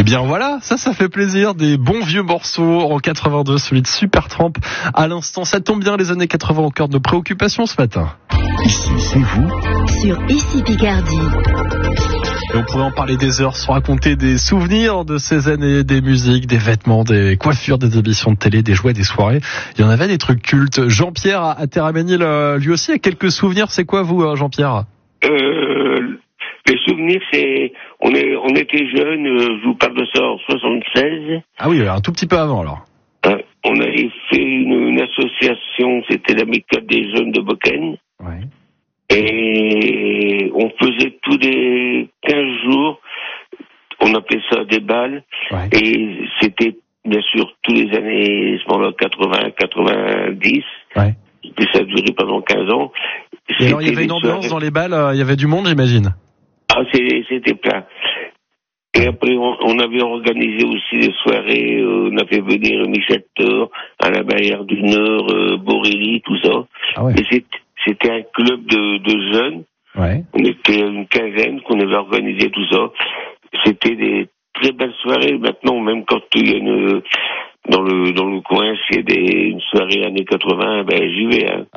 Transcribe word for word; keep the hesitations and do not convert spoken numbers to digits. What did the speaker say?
Eh bien voilà, ça, ça fait plaisir. Des bons vieux morceaux en quatre-vingt-deux, celui de Supertramp. À l'instant, ça tombe bien, les années quatre-vingts au cœur de nos préoccupations ce matin. Ici, c'est vous. Sur Ici Picardie. Et on pourrait en parler des heures, se raconter des souvenirs de ces années, des musiques, des vêtements, des coiffures, des émissions de télé, des jouets, des soirées. Il y en avait des trucs cultes. Jean-Pierre à Terraménil, lui aussi, a quelques souvenirs. C'est quoi, vous, Jean-Pierre? Euh, les souvenirs, c'est, on est, on était jeunes, euh, je vous parle de ça en soixante-seize. Ah oui, un tout petit peu avant, alors. Euh, on avait fait une, une association, c'était l'amicale des jeunes de Boken. Ouais. Et on faisait tous les quinze jours, on appelait ça des balles. Ouais. Et c'était, bien sûr, tous les années, ce moment-là, quatre-vingts, quatre-vingt-dix. Ouais. Et ça a duré pendant quinze ans. Et alors, il y avait une ambiance dans les balles, euh, il y avait du monde, j'imagine. Ah, c'est, c'était plein. Et après, on, on avait organisé aussi des soirées, euh, on a fait venir Michel Thor, à la Barrière du Nord, euh, Borelli, tout ça. Ah ouais. Et c'était, c'était un club de, de jeunes. Ouais. On était une quinzaine qu'on avait organisé tout ça. C'était des très belles soirées. Maintenant, même quand il y a une, dans le, dans le coin, s'il y a des, une soirée années quatre-vingts, ben, j'y vais, hein.